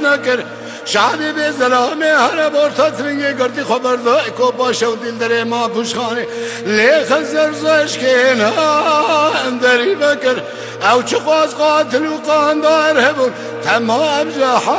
نکر شادی به زلامه هر بورتا ترنگی گردی خبر دا اکو باشه و دل دره ما پوشخانه لیخ زرزش که نه اندری بکر او چه قاز قاتل و قاندار هبون تمام جهان